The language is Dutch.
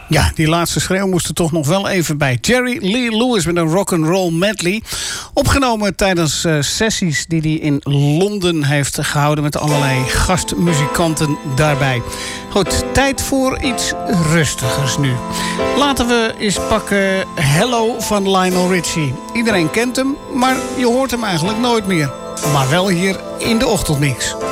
Ja, die laatste schreeuw moest er toch nog wel even bij. Jerry Lee Lewis met een rock'n'roll medley. Opgenomen tijdens sessies die hij in Londen heeft gehouden met allerlei gastmuzikanten daarbij. Goed, tijd voor iets rustigers nu. Laten we eens pakken Hello van Lionel Richie. Iedereen kent hem, maar je hoort hem eigenlijk nooit meer. Maar wel hier in de ochtendmix.